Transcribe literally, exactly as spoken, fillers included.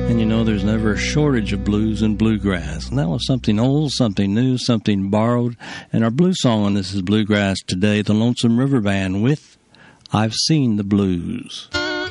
And you know, there's never a shortage of blues and bluegrass. And that was something old, something new, something borrowed. And our blues song on this is Bluegrass Today, the Lonesome River Band with I've Seen the Blues.